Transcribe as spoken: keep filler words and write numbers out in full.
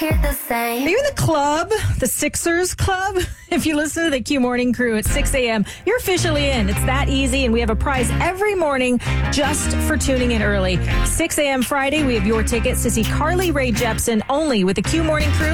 hear the same. Are you in the club, the Sixers Club? If you listen to the Q Morning Crew at six a.m., you're officially in. It's that easy, and we have a prize every morning just for tuning in early. six a.m. Friday, we have your tickets to see Carly Rae Jepsen only with the Q Morning Crew.